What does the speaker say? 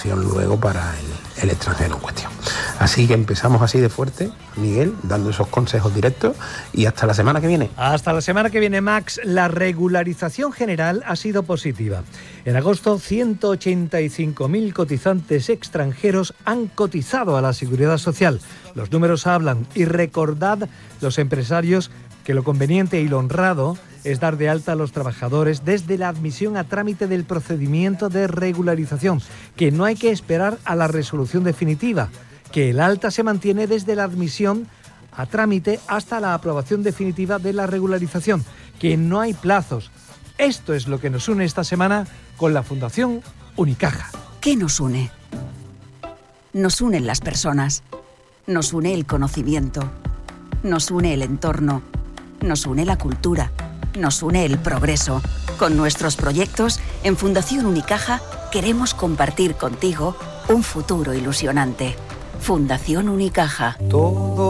luego para el extranjero en cuestión. Así que empezamos así de fuerte, Miguel, dando esos consejos directos, y hasta la semana que viene. Hasta la semana que viene, Max. La regularización general ha sido positiva. En agosto, 185.000 cotizantes extranjeros han cotizado a la Seguridad Social. Los números hablan, y recordad, los empresarios, que lo conveniente y lo honrado es dar de alta a los trabajadores desde la admisión a trámite del procedimiento de regularización, que no hay que esperar a la resolución definitiva, que el alta se mantiene desde la admisión a trámite hasta la aprobación definitiva de la regularización, que no hay plazos. Esto es lo que nos une esta semana con la Fundación Unicaja. ¿Qué nos une? Nos unen las personas, nos une el conocimiento, nos une el entorno, nos une la cultura, nos une el progreso. Con nuestros proyectos, en Fundación Unicaja queremos compartir contigo un futuro ilusionante. Fundación Unicaja. Todo